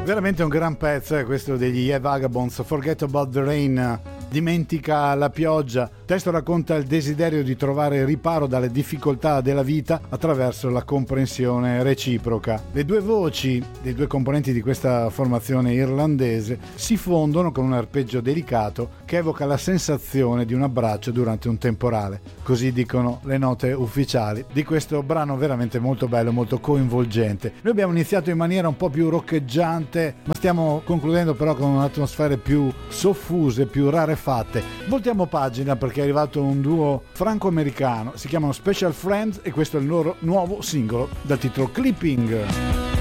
Veramente un gran pezzo è questo degli Yeah Vagabonds, Forget About the Rain, dimentica la pioggia. Il testo racconta il desiderio di trovare riparo dalle difficoltà della vita attraverso la comprensione reciproca. Le due voci dei due componenti di questa formazione irlandese si fondono con un arpeggio delicato che evoca la sensazione di un abbraccio durante un temporale. Così dicono le note ufficiali di questo brano veramente molto bello, molto coinvolgente. Noi abbiamo iniziato in maniera un po' più roccheggiante, ma stiamo concludendo però con atmosfere più soffuse, più rarefatte. Voltiamo pagina perché è arrivato un duo franco-americano, si chiamano Special Friends e questo è il loro nuovo singolo dal titolo Clipping.